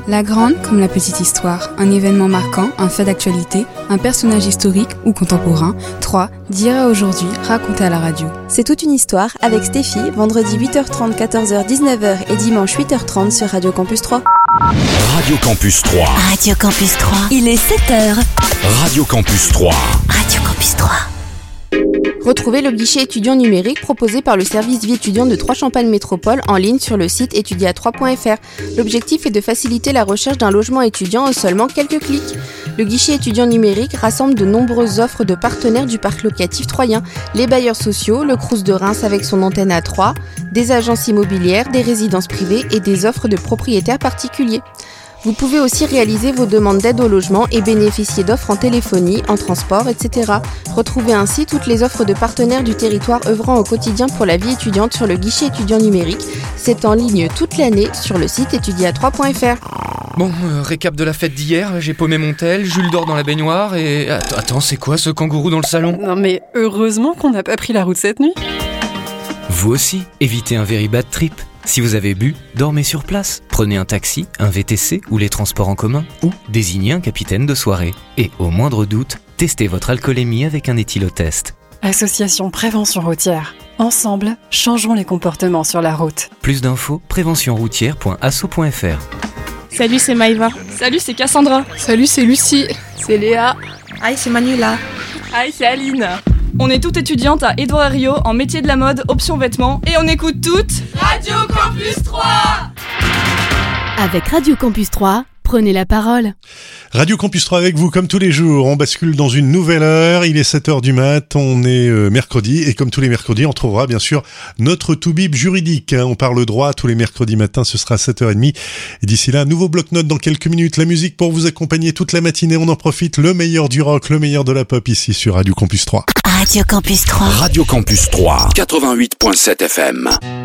La grande comme la petite histoire, un événement marquant, un fait d'actualité, un personnage historique ou contemporain. 3. D'hier à aujourd'hui, raconté à la radio. C'est toute une histoire avec Stéphie, vendredi 8h30, 14h, 19h et dimanche 8h30 sur Radio Campus 3. Radio Campus 3. Radio Campus 3. Il est 7h. Radio Campus 3. Radio Campus 3. Retrouvez le guichet étudiant numérique proposé par le service vie étudiante de Troyes-Champagne Métropole en ligne sur le site étudia3.fr. L'objectif est de faciliter la recherche d'un logement étudiant en seulement quelques clics. Le guichet étudiant numérique rassemble de nombreuses offres de partenaires du parc locatif troyen, les bailleurs sociaux, le Crous de Reims avec son antenne à Troyes, des agences immobilières, des résidences privées et des offres de propriétaires particuliers. Vous pouvez aussi réaliser vos demandes d'aide au logement et bénéficier d'offres en téléphonie, en transport, etc. Retrouvez ainsi toutes les offres de partenaires du territoire œuvrant au quotidien pour la vie étudiante sur le guichet étudiant numérique. C'est en ligne toute l'année sur le site étudia3.fr. Bon, récap de la fête d'hier, j'ai paumé mon tel, Jules dort dans la baignoire et... Attends, c'est quoi ce kangourou dans le salon ? Non mais heureusement qu'on n'a pas pris la route cette nuit. Vous aussi, évitez un very bad trip. Si vous avez bu, dormez sur place. Prenez un taxi, un VTC ou les transports en commun ou désignez un capitaine de soirée. Et au moindre doute, testez votre alcoolémie avec un éthylotest. Association Prévention Routière. Ensemble, changeons les comportements sur la route. Plus d'infos, préventionroutière.asso.fr. Salut, c'est Maïva. Salut, c'est Cassandra. Salut, c'est Lucie. C'est Léa. Hi, c'est Manuela. Hi, c'est Aline. On est toutes étudiantes à Édouard Herriot en métier de la mode, option vêtements. Et on écoute toutes Radio Campus 3. Avec Radio Campus 3, prenez la parole. Radio Campus 3 avec vous comme tous les jours. On bascule dans une nouvelle heure. Il est 7h du mat. On est mercredi. Et comme tous les mercredis, on trouvera bien sûr notre Toubib juridique. On parle droit tous les mercredis matins. Ce sera 7h30. Et d'ici là, nouveau bloc-notes dans quelques minutes. La musique pour vous accompagner toute la matinée. On en profite. Le meilleur du rock, le meilleur de la pop ici sur Radio Campus 3. Radio Campus 3. Radio Campus 3. 88.7 FM.